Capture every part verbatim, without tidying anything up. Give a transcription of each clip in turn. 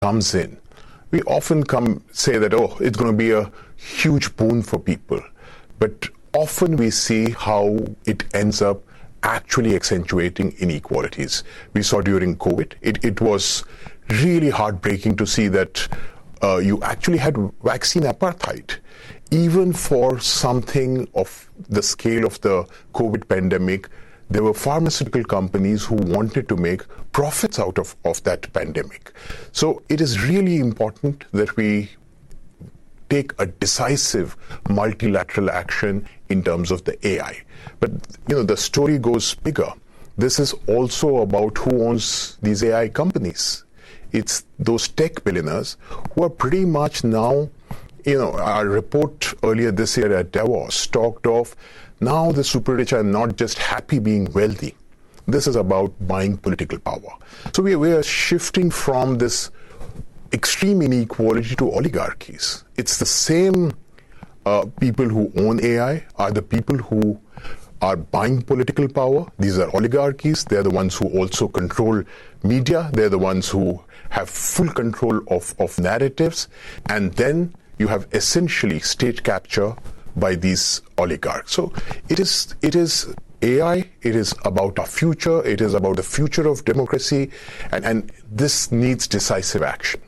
comes in, we often come say that, oh, it's going to be a huge boon for people. But often we see how it ends up actually accentuating inequalities. We saw during COVID, it, it was really heartbreaking to see that uh, you actually had vaccine apartheid. Even for something of the scale of the COVID pandemic, there were pharmaceutical companies who wanted to make profits out of, of that pandemic. So it is really important that we take a decisive multilateral action in terms of the A I. But, you know, the story goes bigger. This is also about who owns these A I companies. It's those tech billionaires who are pretty much now, you know, our report earlier this year at Davos talked of now the super rich are not just happy being wealthy. This is about buying political power. So we, we are shifting from this extreme inequality to oligarchies. It's the same uh, people who own A I are the people who are buying political power. These are oligarchies. They're the ones who also control media. They're the ones who have full control of, of narratives. And then you have essentially state capture by these oligarchs. So it is it is A I, it is about our future, it is about the future of democracy, and, and this needs decisive action.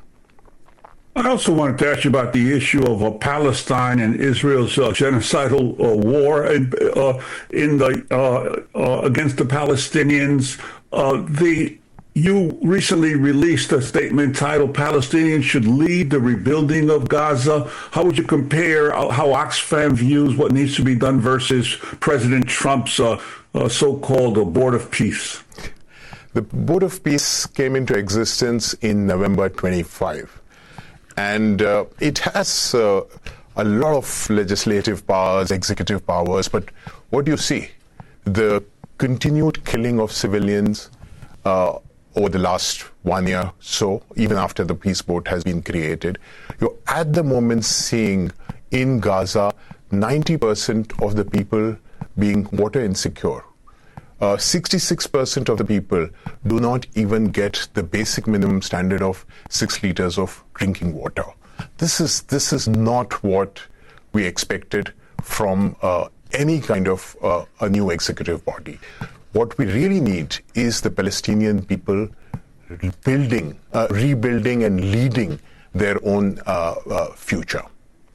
I also wanted to ask you about the issue of uh, Palestine and Israel's uh, genocidal uh, war in, uh, in the uh, uh, against the Palestinians. Uh, the You recently released a statement titled "Palestinians Should Lead the Rebuilding of Gaza." How would you compare how Oxfam views what needs to be done versus President Trump's uh, uh, so-called uh, Board of Peace? The Board of Peace came into existence in November twenty-five. And uh, it has uh, a lot of legislative powers, executive powers, but what do you see? The continued killing of civilians uh, over the last one year so, even after the peace board has been created. You're at the moment seeing in Gaza ninety percent of the people being water insecure. Uh, sixty-six percent of the people do not even get the basic minimum standard of six liters of drinking water. This is this is not what we expected from uh, any kind of uh, a new executive body. What we really need is the Palestinian people building, uh, rebuilding and leading their own uh, uh, future.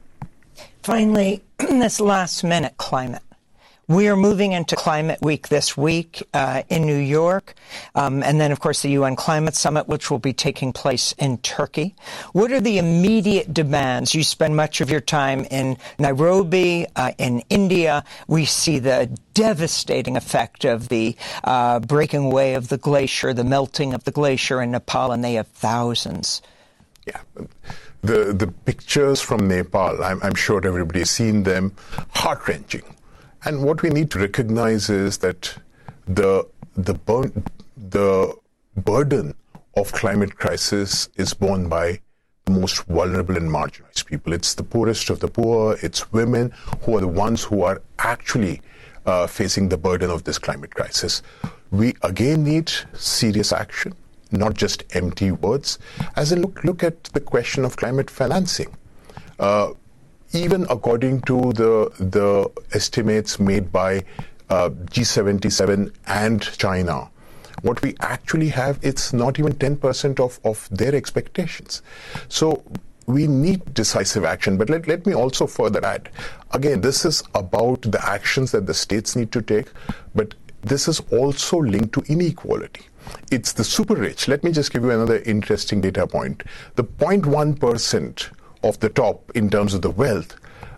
Finally, this last minute climate. We are moving into Climate Week this week uh, in New York, um, and then, of course, the U N Climate Summit, which will be taking place in Turkey. What are the immediate demands? You spend much of your time in Nairobi, uh, in India. We see the devastating effect of the uh, breaking away of the glacier, the melting of the glacier in Nepal, and they have thousands. Yeah. The, the pictures from Nepal, I'm, I'm sure everybody's seen them, heart-wrenching. And what we need to recognize is that the the, bur- the burden of climate crisis is borne by the most vulnerable and marginalized people. It's the poorest of the poor. It's women who are the ones who are actually uh, facing the burden of this climate crisis. We again need serious action, not just empty words. As a look, look at the question of climate financing. Uh, Even according to the the estimates made by uh, G seventy-seven and China, what we actually have, it's not even ten percent of, of their expectations. So we need decisive action. But let, let me also further add, again, this is about the actions that the states need to take, but this is also linked to inequality. It's the super rich. Let me just give you another interesting data point. The zero point one percent of the top in terms of the wealth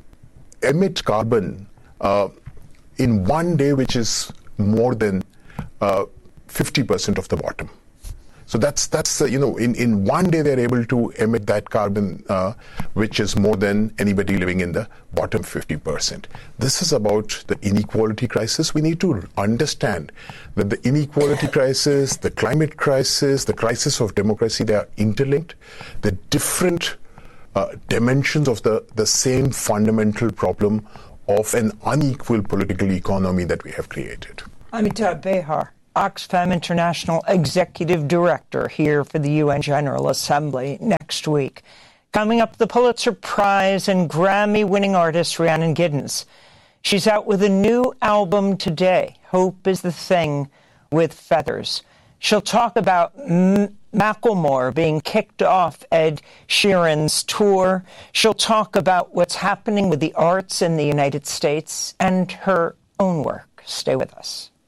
emit carbon uh, in one day, which is more than uh, fifty percent of the bottom. So that's, that's uh, you know, in, in one day they're able to emit that carbon, uh, which is more than anybody living in the bottom fifty percent. This is about the inequality crisis. We need to understand that the inequality crisis, the climate crisis, the crisis of democracy, they are interlinked. The different Uh, dimensions of the, the same fundamental problem of an unequal political economy that we have created. Amitabh Behar, Oxfam International Executive Director, here for the U N General Assembly next week. Coming up, the Pulitzer Prize and Grammy-winning artist Rhiannon Giddens. She's out with a new album today, Hope is the Thing with Feathers. She'll talk about M- Macklemore being kicked off Ed Sheeran's tour. She'll talk about what's happening with the arts in the United States and her own work. Stay with us.